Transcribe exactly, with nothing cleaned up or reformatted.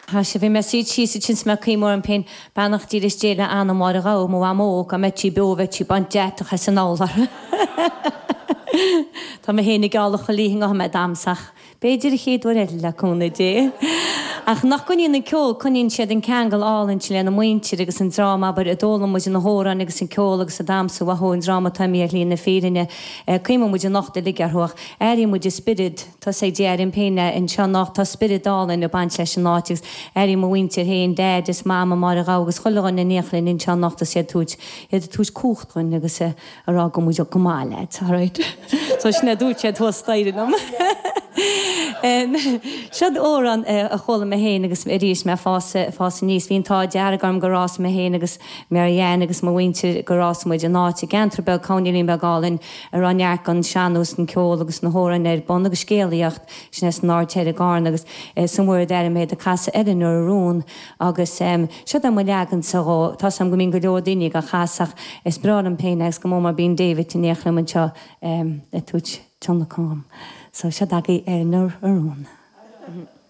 Ha se bhí me sí sí sin me címór an pein bannach tí is déile anna mar a rá mó amó a me tí beovet tí ban jet a san álar. Tá me hénig gáalach líhing a me damsach. Beidir a chéad war eile cúna dé. Ach nach chuíon na ceol chuíonn siad an ceangal álann si le na muintir agus an drama bar a dóla mu na hóran agus an ceol agus a damsa a hn drama taimí a líon na férinne chuime mu nachta ligarthach. Éirí mu spirid tá sé déir an péine in se nach tá spiridálan na ban leis an náitigus. Éirí mo wintir héon déad is máma mar a agus choáin na néchlinn in se nachta sé túid. Iad a túis cúchtrin agus ará go mu go máile ráid. Tá sinna dút sé tú staidirnom. Siad óran a chola me héin agus ríis me fása níos hín tá deargarm gorás me héin agus mar dhéana agus má wintir gorás muid a náte gentra be cáirín be gáin a ranneach an seanús an ceol agus na hóran ar bon agus scéalaíocht sin nes náirtéir a gáin agus samúir deir méid a casa ean ar rún agus siad am legan sa tá sam go mín go leordaine a chaach is bra an péinegus go mór bín David in néchlam an seo a túit tena tám. So siad agaí ar nóir arún.